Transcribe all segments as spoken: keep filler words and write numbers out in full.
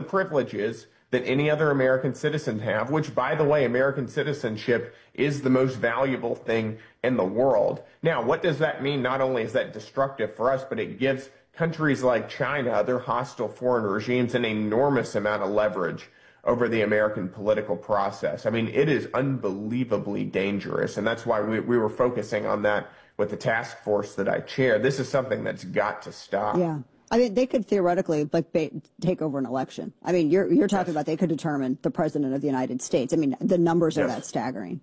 privileges that any other American citizen have, which, by the way, American citizenship is the most valuable thing in the world. Now, what does that mean? Not only is that destructive for us, but it gives countries like China, other hostile foreign regimes, an enormous amount of leverage over the American political process. I mean, it is unbelievably dangerous, and that's why we, we were focusing on that with the task force that I chair. This is something that's got to stop. Yeah. I mean, they could theoretically like ba- take over an election. I mean, you're you're talking yes. about they could determine the president of the United States. I mean, the numbers are yes. that staggering.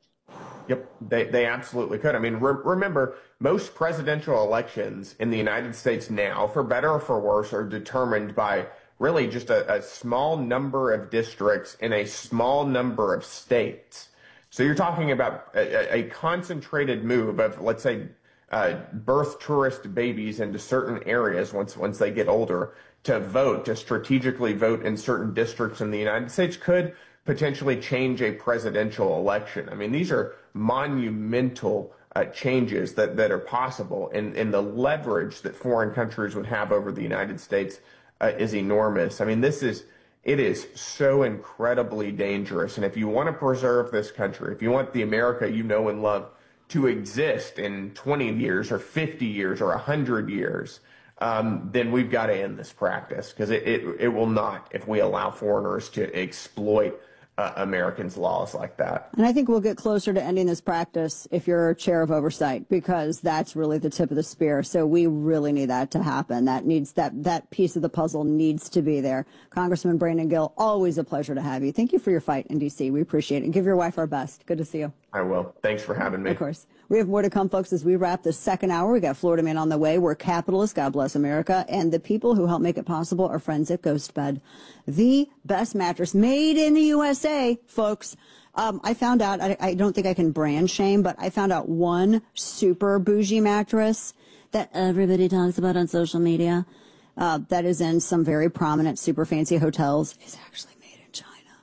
Yep, they they absolutely could. I mean, re- remember, most presidential elections in the United States now, for better or for worse, are determined by really just a, a small number of districts in a small number of states. So you're talking about a, a concentrated move of, let's say, uh, birth tourist babies into certain areas once once they get older to vote, to strategically vote in certain districts in the United States could potentially change a presidential election. I mean, these are monumental uh, changes that, that are possible, and, and the leverage that foreign countries would have over the United States uh, is enormous. I mean, this is, it is so incredibly dangerous. And if you want to preserve this country, if you want the America you know and love to exist in twenty years or fifty years or one hundred years, um, then we've got to end this practice, because it, it, it will not if we allow foreigners to exploit Uh, Americans' laws like that. And I think we'll get closer to ending this practice if you're chair of oversight, because that's really the tip of the spear. So we really need that to happen. That needs that that piece of the puzzle needs to be there. Congressman Brandon Gill, always a pleasure to have you. Thank you for your fight in D C. We appreciate it. And give your wife our best. Good to see you. I will. Thanks for having me. Of course. We have more to come, folks, as we wrap the second hour. We got Florida Man on the way. We're capitalists. God bless America. And the people who help make it possible are friends at Ghost Bed, the best mattress made in the U S A, folks. Um, I found out, I, I don't think I can brand shame, but I found out one super bougie mattress that everybody talks about on social media, uh, that is in some very prominent, super fancy hotels, is actually made in China.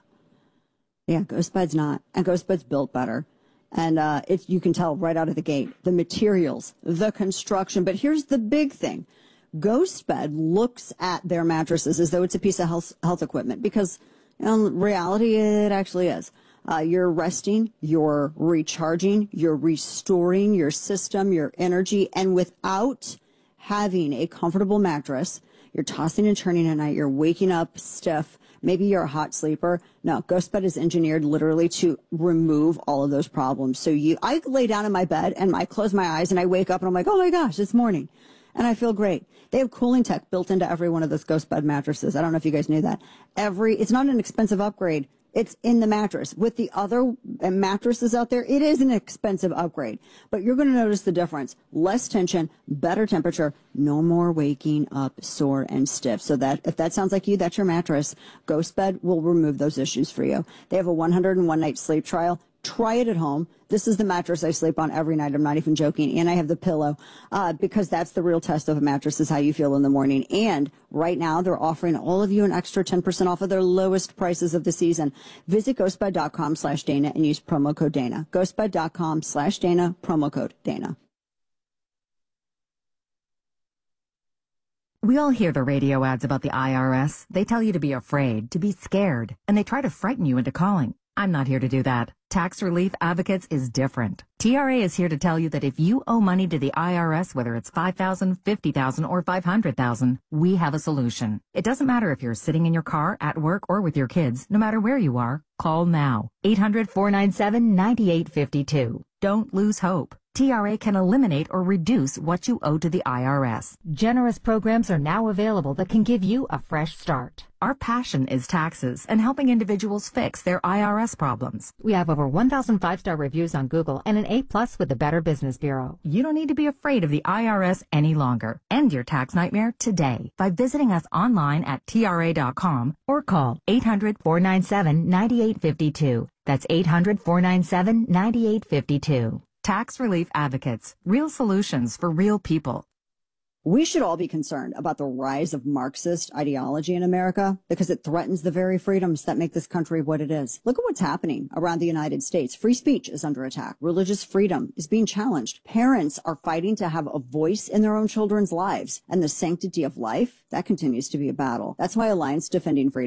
Yeah, Ghost Bed's not. And Ghost Bed's built better. And uh, it's, you can tell right out of the gate, the materials, the construction. But here's the big thing. Ghost Bed looks at their mattresses as though it's a piece of health, health equipment, because in reality, it actually is. Uh, you're resting, you're recharging, you're restoring your system, your energy, and without having a comfortable mattress, you're tossing and turning at night, you're waking up stiff. Maybe you're a hot sleeper. No, Ghost Bed is engineered literally to remove all of those problems. So you, I lay down in my bed and I close my eyes and I wake up and I'm like, oh my gosh, it's morning. And I feel great. They have cooling tech built into every one of those Ghost Bed mattresses. I don't know if you guys knew that. Every, it's not an expensive upgrade. It's in the mattress. With the other mattresses out there, it is an expensive upgrade. But you're going to notice the difference. Less tension, better temperature, no more waking up sore and stiff. So that if that sounds like you, that's your mattress. Ghost Bed will remove those issues for you. They have a one hundred one night sleep trial. Try it at home. This is the mattress I sleep on every night. I'm not even joking. And I have the pillow, uh, because that's the real test of a mattress, is how you feel in the morning. And right now they're offering all of you an extra ten percent off of their lowest prices of the season. Visit ghostbed.com slash Dana and use promo code Dana. Ghostbed.com slash Dana, promo code Dana. We all hear the radio ads about the I R S. They tell you to be afraid, to be scared, and they try to frighten you into calling. I'm not here to do that. Tax Relief Advocates is different. T R A is here to tell you that if you owe money to the I R S, whether it's five thousand dollars, fifty thousand dollars, or five hundred thousand dollars, we have a solution. It doesn't matter if you're sitting in your car, at work, or with your kids. No matter where you are, call now. eight hundred, four nine seven, nine eight five two. Don't lose hope. T R A can eliminate or reduce what you owe to the I R S. Generous programs are now available that can give you a fresh start. Our passion is taxes and helping individuals fix their I R S problems. We have over one thousand five-star reviews on Google and an A plus with the Better Business Bureau. You don't need to be afraid of the I R S any longer. End your tax nightmare today by visiting us online at T R A dot com or call eight hundred, four nine seven, nine eight five two. That's eight hundred, four nine seven, nine eight five two. Tax Relief Advocates. Real solutions for real people. We should all be concerned about the rise of Marxist ideology in America, because it threatens the very freedoms that make this country what it is. Look at what's happening around the United States. Free speech is under attack. Religious freedom is being challenged. Parents are fighting to have a voice in their own children's lives. And the sanctity of life, that continues to be a battle. That's why Alliance Defending Freedom